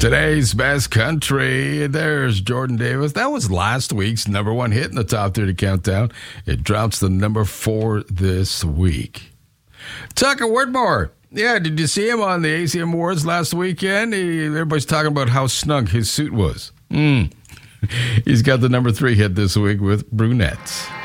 Today's best country. There's Jordan Davis. That was last week's number one hit in the Top 30 Countdown. It drops to number 4 this week. Tucker Whitmore. Yeah, did you see him on the ACM Awards last weekend? Everybody's talking about how snug his suit was. He's got the number 3 hit this week with Brunettes.